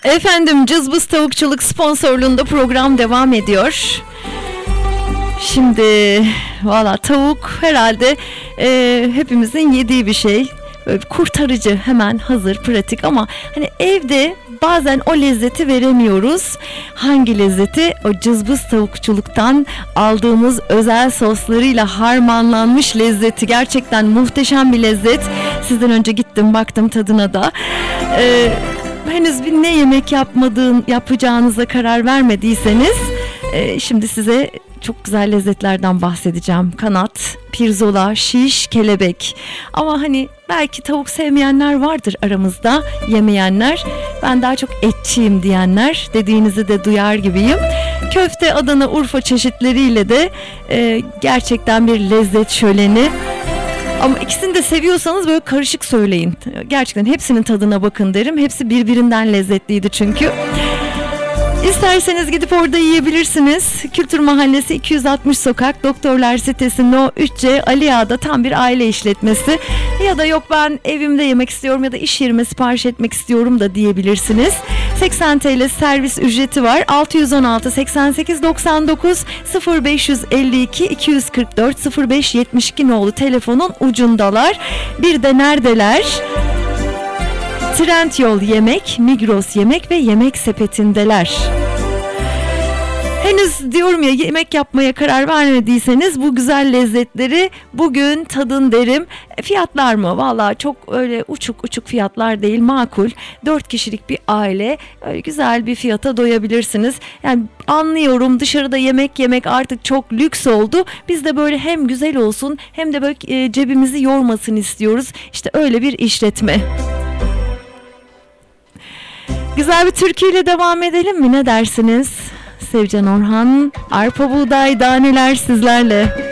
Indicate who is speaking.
Speaker 1: Efendim, Cızbız Tavukçuluk sponsorluğunda program devam ediyor. Şimdi valla tavuk herhalde hepimizin yediği bir şey. Böyle kurtarıcı, hemen hazır, pratik ama hani evde bazen o lezzeti veremiyoruz. Hangi lezzeti? O cızbız tavukçuluktan aldığımız özel soslarıyla harmanlanmış lezzeti. Gerçekten muhteşem bir lezzet. Sizden önce gittim, baktım tadına da. Henüz bir ne yemek yapacağınıza karar vermediyseniz şimdi size çok güzel lezzetlerden bahsedeceğim. Kanat, pirzola, şiş, kelebek. Ama hani belki tavuk sevmeyenler vardır aramızda, yemeyenler. Ben daha çok etçiyim diyenler, dediğinizi de duyar gibiyim. Köfte, Adana, Urfa çeşitleriyle de gerçekten bir lezzet şöleni. Ama ikisini de seviyorsanız böyle karışık söyleyin. Gerçekten hepsinin tadına bakın derim. Hepsi birbirinden lezzetliydi çünkü. İsterseniz gidip orada yiyebilirsiniz. Kültür Mahallesi 260 Sokak, Doktorlar Sitesi No 3C, Ali Ağa'da tam bir aile işletmesi. Ya da yok ben evimde yemek istiyorum ya da iş yerime sipariş etmek istiyorum da diyebilirsiniz. 80 TL servis ücreti var. 616 88 99 0552 244 0572 nolu telefonun ucundalar. Bir de neredeler? Trendyol Yemek, Migros Yemek ve Yemek Sepeti'ndeler. Henüz diyorum ya, yemek yapmaya karar vermediyseniz bu güzel lezzetleri bugün tadın derim. Fiyatlar mı? Vallahi çok öyle uçuk fiyatlar değil, makul. 4 kişilik bir aile, öyle güzel bir fiyata doyabilirsiniz. Yani anlıyorum, dışarıda yemek artık çok lüks oldu. Biz de böyle hem güzel olsun hem de böyle cebimizi yormasın istiyoruz. İşte öyle bir işletme. Güzel bir türküyle devam edelim mi? Ne dersiniz? Sevcan Orhan, Arpa Buğday Daneler sizlerle.